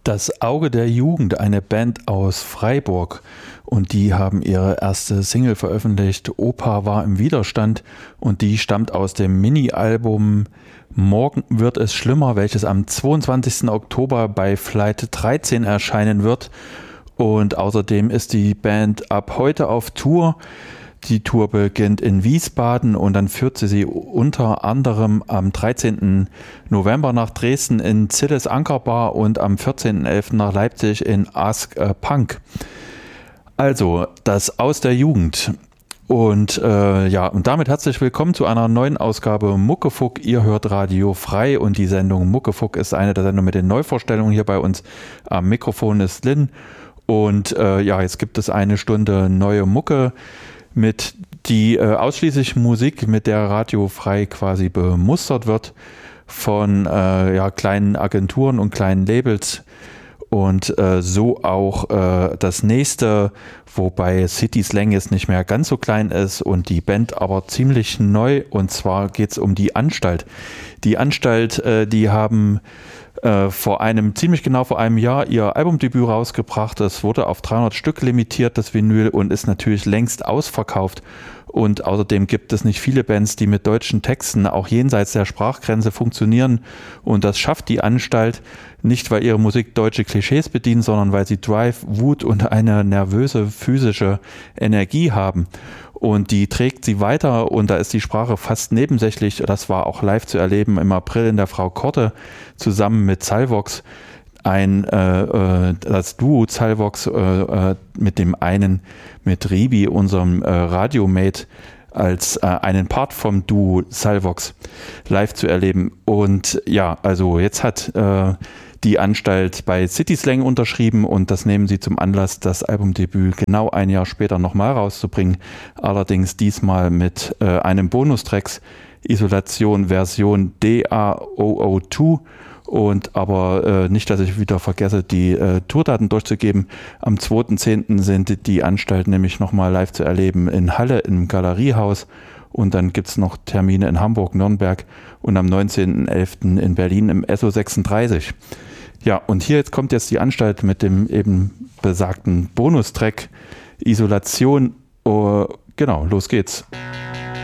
Das Auge der Jugend, eine Band aus Freiburg, und die haben ihre erste Single veröffentlicht, Opa war im Widerstand, und die stammt aus dem Mini-Album Morgen wird es schlimmer, welches am 22. Oktober bei Flight 13 erscheinen wird. Und außerdem ist die Band ab heute auf Tour. Die Tour beginnt in Wiesbaden und dann führt sie unter anderem am 13. November nach Dresden in Zilles Ankerbar und am 14.11. nach Leipzig in Ask Punk. Also das aus der Jugend. Und und damit herzlich willkommen zu einer neuen Ausgabe Muckefuck. Ihr hört Radio Frei und die Sendung Muckefuck ist eine der Sendungen mit den Neuvorstellungen hier bei uns. Am Mikrofon ist Lynn und jetzt gibt es eine Stunde neue Mucke mit die ausschließlich Musik, mit der Radio Frei quasi bemustert wird von kleinen Agenturen und kleinen Labels. Und so auch das nächste, wobei City Slang jetzt nicht mehr ganz so klein ist und die Band aber ziemlich neu. Und zwar geht es um die Anstalt. Die Anstalt, die haben vor einem Jahr ihr Albumdebüt rausgebracht. Das wurde auf 300 Stück limitiert, das Vinyl, und ist natürlich längst ausverkauft. Und außerdem gibt es nicht viele Bands, die mit deutschen Texten auch jenseits der Sprachgrenze funktionieren. Und das schafft die Anstalt nicht, weil ihre Musik deutsche Klischees bedient, sondern weil sie Drive, Wut und eine nervöse physische Energie haben. Und die trägt sie weiter, und da ist die Sprache fast nebensächlich. Das war auch live zu erleben im April in der Frau Korte zusammen mit Salvox. Das Duo Salvox mit dem einen, mit Ribi, unserem Radiomate, als einen Part vom Duo Salvox live zu erleben. Und ja, also jetzt hat die Anstalt bei City Slang unterschrieben, und das nehmen sie zum Anlass, das Albumdebüt genau ein Jahr später nochmal rauszubringen. Allerdings diesmal mit einem Bonustracks, Isolation Version DAOO2. Und aber nicht, dass ich wieder vergesse, die Tourdaten durchzugeben. Am 2.10. sind die Anstalten nämlich nochmal live zu erleben in Halle im Galeriehaus. Und dann gibt es noch Termine in Hamburg, Nürnberg und am 19.11. in Berlin im SO 36. Ja, und hier kommt jetzt die Anstalt mit dem eben besagten Bonustrack Isolation. Genau, los geht's.